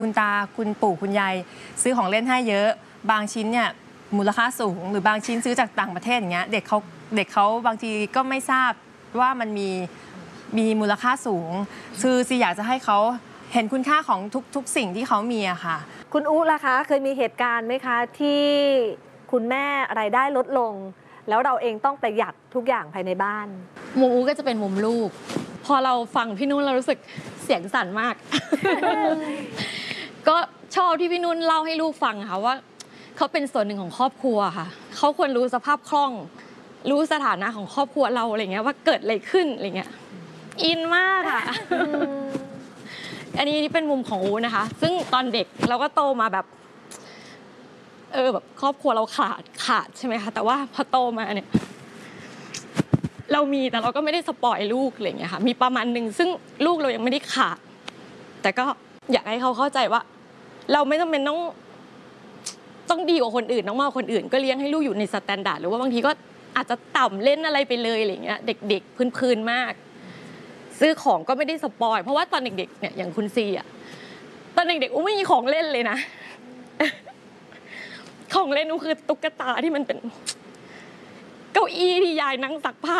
คุณตาคุณปู่คุณยายซื้อของเล่นให้เยอะบางชิ้นเนี่ยมูลค่าสูงหรือบางชิ้นซื้อจากต่างประเทศอย่างเงี้ยเด็กเขาบางทีก็ไม่ทราบว่ามันมีมูลค่าสูงคือซีอยากจะให้เขาเห็นคุณค่าของทุกสิ่งที่เขามีอะค่ะคุณอุ๊ล่ะคะเคยมีเหตุการณ์ไหมคะที่คุณแม่รายได้ลดลงแล้วเราเองต้องประหยัดทุกอย่างภายในบ้านมุมอุ๊ก็จะเป็นมุมลูกพอเราฟังพี่นุ่นเรารู้สึกเสียงสั่นมาก ก็ชอบที่พี่นุ่นเล่าให้ลูกฟังค่ะว่าเขาเป็นส่วนหนึ่งของครอบครัวค่ะเขาควรรู้สภาพคล่องรู้สถานะของครอบครัวเราอะไรเงี้ยว่าเกิดอะไรขึ้นอะไรเงี้ยอินมากค่ะ อันนี้เป็นมุมของอูนะคะซึ่งตอนเด็กเราก็โตมาแบบแบบครอบครัวเราขาดใช่ไหมคะแต่ว่าพอโตมาเนี่ยเรามีแต่เราก็ไม่ได้สปอยลูกอะไรอย่างเงี้ยค่ะมีประมาณนึงซึ่งลูกเรายังไม่ได้ขาดแต่ก็อยากให้เขาเข้าใจว่าเราไม่จำเป็นต้องดีกว่าคนอื่นต้องมากกว่าคนอื่นก็เลี้ยงให้ลูกอยู่ในสแตนดาร์ดหรือว่าบางทีก็อาจจะต่ำเล่นอะไรไปเลยอะไรอย่างเงี้ยเด็กๆพื้นๆมากซื้อของก็ไม่ได้สปอยเพราะว่าตอนเด็กๆเนี่ยอย่างคุณซีอ่ะตอนเด็กๆอุ้มไม่มีของเล่นเลยนะ ของเล่นอุ้มคือตุ๊กตาที่มันเป็นเก้าอี้ที่ยายนั่งซักผ้า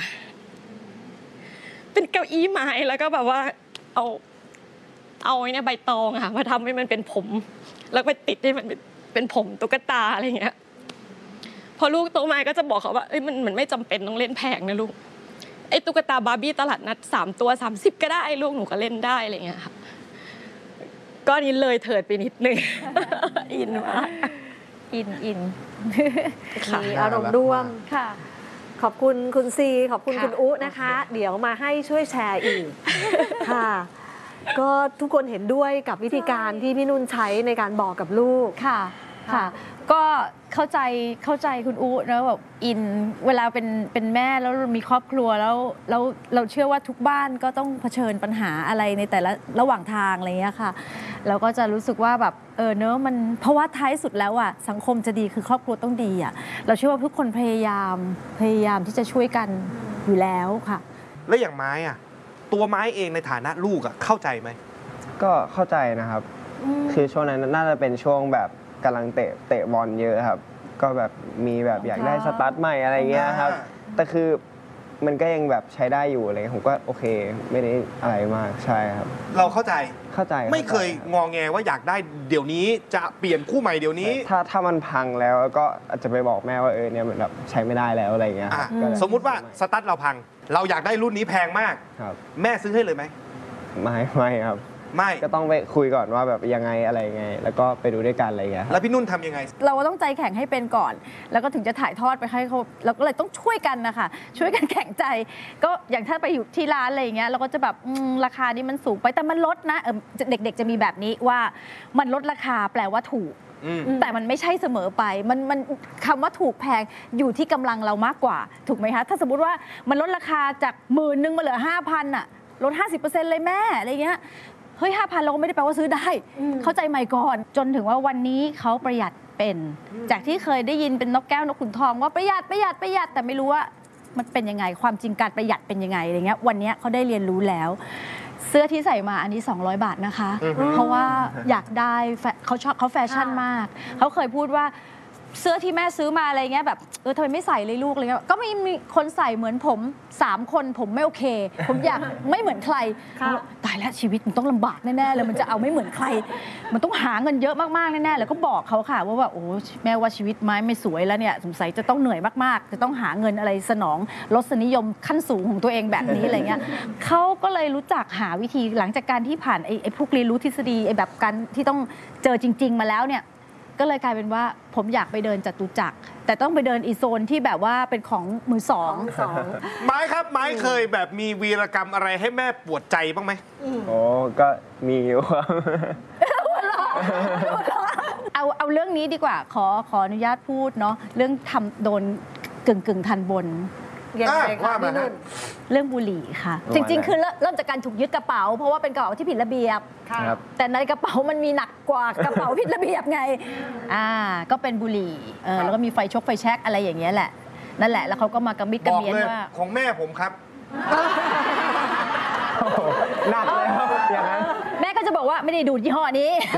เป็นเก้าอี้ไม้แล้วก็แบบว่าเอาไอ้เนี่ยใบตองอะมาทำให้มันเป็นผมแล้วไปติดให้มันเป็นผมตุ๊กตาอะไรอย่างเงี้ยพอลูกโตมาก็จะบอกเขาว่ามันไม่จำเป็นต้องเล่นแพงนะลูกไอ้ตุ๊กตาบาร์บี้ตลาดนัด3 ตัว30ก็ได้ลูกหนูก็เล่นได้อะไรอย่างเงี้ยค่ะก็นี้เลยเถิดไปนิดนึง อินมากอินมีอารมณ์ร่วมค่ะขอบคุณคุณซีขอบคุณคุณอุ๊นะคะเดี๋ยวมาให้ช่วยแชร์อีกค่ะก็ทุกคนเห็นด้วยกับวิธีการที่พี่นุ่นใช้ในการบอกกับลูกค่ะก็เข้าใจคุณอุ๊นะแบบอินเวลาเป็นแม่แล้วมีครอบครัวแล้วเราเชื่อว่าทุกบ้านก็ต้องเผชิญปัญหาอะไรในแต่ละระหว่างทางอะไรเงี้ยค่ะเราก็จะรู้สึกว่าแบบเนอะมันเพราะว่าท้ายสุดแล้วอ่ะสังคมจะดีคือครอบครัวต้องดีอ่ะเราเชื่อว่าทุกคนพยายามที่จะช่วยกันอยู่แล้วค่ะแล้วอย่างไม้อ่ะตัวไม้เองในฐานะลูกอ่ะเข้าใจไหมก็เข้าใจนะครับคือช่วงนั้นน่าจะเป็นช่วงแบบกำลังเตะบอลเยอะครับก็แบบมีแบบอยากได้สตาร์ทใหม่อะไรเงี้ยครับแต่คือมันก็ยังแบบใช้ได้อยู่อะไรผมก็โอเคไม่ได้อะไรมากใช่ครับเราเข้าใจไม่เคยงอแงว่าอยากได้เดี๋ยวนี้จะเปลี่ยนคู่ใหม่เดี๋ยวนี้ถ้ามันพังแล้วก็อาจจะไปบอกแม่ว่าเนี่ยมันแบบใช้ไม่ได้แล้วอะไรเงี้ยสมมุติว่าสตาร์ทเราพังเราอยากได้รุ่นนี้แพงมากแม่ซื้อให้เลยไหมไม่ครับไม่ก็ต้องไปคุยก่อนว่าแบบยังไงอะไรไงแล้วก็ไปดูด้วยกันอะไรเงี้ยแล้วพี่นุ่นทำยังไงเราต้องใจแข็งให้เป็นก่อนแล้วก็ถึงจะถ่ายทอดไปให้เขาเราก็เลยต้องช่วยกันนะคะช่วยกันแข็งใจก็อย่างถ้าไปอยู่ที่ร้านอะไรอย่างเงี้ยเราก็จะแบบราคานี้มันสูงไปแต่มันลดนะเด็กๆจะมีแบบนี้ว่ามันลดราคาแปลว่าถูกแต่มันไม่ใช่เสมอไปมันคำว่าถูกแพงอยู่ที่กำลังเรามากกว่าถูกไหมคะถ้าสมมุติว่ามันลดราคาจาก10,000มาเหลือ 5,000อ่ะลด 50% เลยแม่อะไรเงี้ยเฮ้ย 5,000 เราก็ไม่ได้แปลว่าซื้อได้เข้าใจใหม่ก่อนจนถึงว่าวันนี้เขาประหยัดเป็นจากที่เคยได้ยินเป็นนกแก้วนกขุนทองว่าประหยัดแต่ไม่รู้ว่ามันเป็นยังไงความจริงการประหยัดเป็นยังไงอะไรเงี้ยวันนี้เขาได้เรียนรู้แล้วเสื้อที่ใส่มาอันนี้200 บาทนะคะเพราะว่าอยากได้เขาชอบเขาแฟชั่นมากเขาเคยพูดว่าเสื้อที่แม่ซื้อมาอะไรเงี้ยแบบทำไมไม่ใส่เลยลูกอะไรเงี้ยก็มีคนใส่เหมือนผม3 คนผมไม่โอเคผมอยากไม่เหมือนใครตายแล้วชีวิตมันต้องลำบากแน่ๆเลยมันจะเอาไม่เหมือนใครมันต้องหาเงินเยอะมากๆแน่ๆแล้วก็บอกเขาค่ะว่าโอ้แม่ว่าชีวิตไม้ไม่สวยแล้วเนี่ยสงสัยจะต้องเหนื่อยมากๆจะต้องหาเงินอะไรสนองรสนิยมขั้นสูงของตัวเองแบบนี้อะไรเงี้ยเขาก็เลยรู้จักหาวิธีหลังจากการที่ผ่านไอ้พวกเรียนรู้ทฤษฎีไอ้แบบการที่ต้องเจอจริงๆมาแล้วเนี่ยก็เลยกลายเป็นว่าผมอยากไปเดินจตุจักรแต่ต้องไปเดินอีโซนที่แบบว่าเป็นของมือสองไม้ครับไม้เคยแบบมีวีรกรรมอะไรให้แม่ปวดใจบ้างไหมโอ้ก็มีอยู่ครับเอาเรื่องนี้ดีกว่าขออนุญาตพูดเนาะเรื่องทำโดนกึ่งทันบนยังไงคะพี่นุ่นเรื่องบุหรี่ค่ะจริงๆคือเริ่มจากการถูกยึดกระเป๋าเพราะว่าเป็นกระเป๋าที่ผิดระเบียบแต่ในกระเป๋ามันมีหนักกว่ากระเป๋าผิดระเบียบไงก็เป็นบุหรี่แล้วก็มีไฟแช็กอะไรอย่างเงี้ยแหละนั่นแหละแล้วเขาก็มากระมิดกระเมียนว่าของแม่ผมครับหนักเลยอย่างนั้นแม่ก็จะบอกว่าไม่ได้ดูดยี่ห้อนี้